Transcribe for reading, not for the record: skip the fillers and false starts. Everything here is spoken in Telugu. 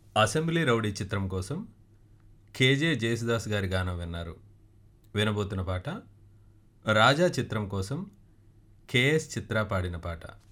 'అసెంబ్లీ రౌడీ' చిత్రం కోసం 'కేజే జేసుదాస్' గారి గానం విన్నారు. వినబోతున్న పాట 'రాజా' చిత్రం కోసం 'కేఎస్ చిత్ర' పాడిన పాట.